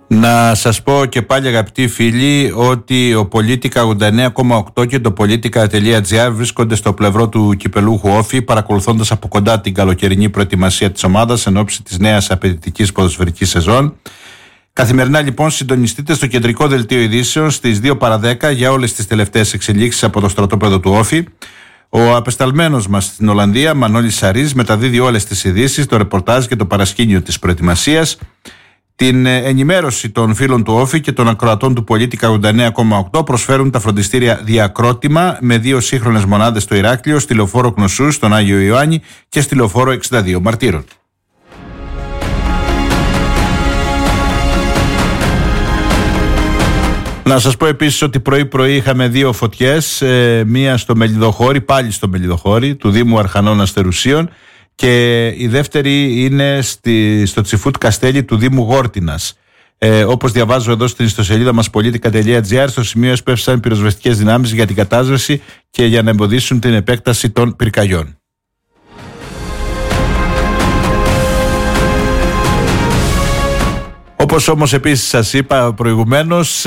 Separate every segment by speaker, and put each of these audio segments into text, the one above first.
Speaker 1: Να σας πω και πάλι, αγαπητοί φίλοι, ότι ο Πολίτικα 89,8 και το Politica.gr βρίσκονται στο πλευρό του κυπελούχου Όφη, παρακολουθώντας από κοντά την καλοκαιρινή προετοιμασία της ομάδας εν ώψη της νέας απαιτητικής ποδοσφαιρικής σεζόν. Καθημερινά λοιπόν συντονιστείτε στο κεντρικό δελτίο ειδήσεων στις 2 παρά 10 για όλες τις τελευταίες εξελίξεις από το στρατόπεδο του Όφη. Ο απεσταλμένος μας στην Ολλανδία, Μανώλης Σαρής, μεταδίδει όλες τις ειδήσεις, το ρεπορτάζ και το παρασκήνιο της προετοιμασίας. Την ενημέρωση των φίλων του Όφη και των ακροατών του Πολίτικα 89,8 προσφέρουν τα φροντιστήρια Διακρότημα με 2 σύγχρονες μονάδες στο Ηράκλειο, στη λεωφόρο Κνωσού, στον Άγιο Ιωάννη και στη λεωφόρο 62 Μαρτύρων. Να σας πω επίσης ότι πρωί-πρωί είχαμε 2 φωτιές, μία στο Μελιδοχώρι, πάλι στο Μελιδοχώρι, του Δήμου Αρχανών Αστερουσίων, και η δεύτερη είναι στο Τσιφούτ Καστέλι του Δήμου Γόρτινας. Όπως διαβάζω εδώ στην ιστοσελίδα μας Politica.gr, στο σημείο έσπευσαν πυροσβεστικές δυνάμεις για την κατάσβεση και για να εμποδίσουν την επέκταση των πυρκαγιών. Όπως όμως επίσης σας είπα προηγουμένως,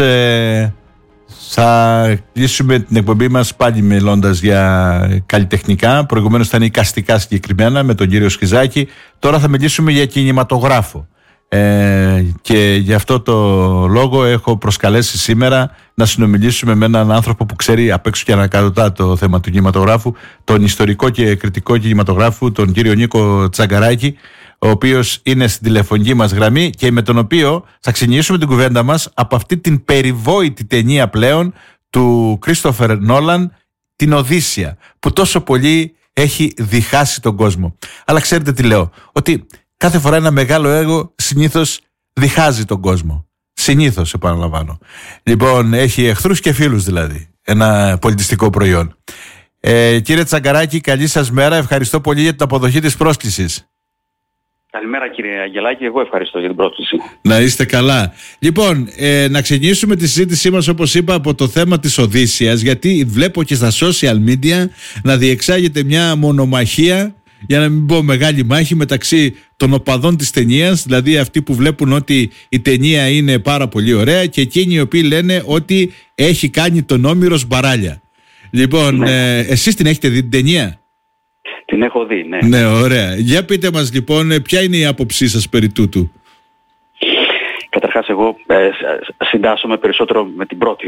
Speaker 1: θα κλείσουμε την εκπομπή μας πάλι μιλώντας για καλλιτεχνικά. Προηγουμένως ήταν εικαστικά συγκεκριμένα με τον κύριο Σχιζάκη. Τώρα θα μιλήσουμε για κινηματογράφο. Και γι' αυτό το λόγο έχω προσκαλέσει σήμερα να συνομιλήσουμε με έναν άνθρωπο που ξέρει απ' έξω και ανακατοτά το θέμα του κινηματογράφου, τον ιστορικό και κριτικό κινηματογράφου, τον κύριο Νίκο Τσαγκαράκη, ο οποίος είναι στην τηλεφωνική μας γραμμή και με τον οποίο θα ξεκινήσουμε την κουβέντα μας από αυτή την περιβόητη ταινία πλέον του Κρίστοφερ Νόλαν, την Οδύσσεια, που τόσο πολύ έχει διχάσει τον κόσμο. Αλλά ξέρετε τι λέω, ότι κάθε φορά ένα μεγάλο έργο συνήθως διχάζει τον κόσμο. Συνήθως, επαναλαμβάνω. Λοιπόν, έχει εχθρούς και φίλους δηλαδή, ένα πολιτιστικό προϊόν. Κύριε Τσαγκαράκη, καλή σας μέρα, ευχαριστώ πολύ για την αποδοχή της πρόσκλησης.
Speaker 2: Καλημέρα κύριε Αγγελάκη, εγώ ευχαριστώ για την πρόσκληση.
Speaker 1: Να είστε καλά. Λοιπόν, να ξεκινήσουμε τη συζήτησή μας, όπως είπα, από το θέμα της Οδύσσειας, γιατί βλέπω και στα social media να διεξάγεται μια μονομαχία, για να μην πω μεγάλη μάχη, μεταξύ των οπαδών της ταινίας, δηλαδή αυτοί που βλέπουν ότι η ταινία είναι πάρα πολύ ωραία, και εκείνοι οι οποίοι λένε ότι έχει κάνει τον Όμηρος μπαράλια. Λοιπόν, ναι. Εσείς την έχετε δει την ταινία?
Speaker 2: Την έχω δει, ναι.
Speaker 1: Ναι, ωραία. Για πείτε μας λοιπόν, ποια είναι η άποψή σας περί τούτου?
Speaker 2: Καταρχάς εγώ συντάσσομαι περισσότερο με την πρώτη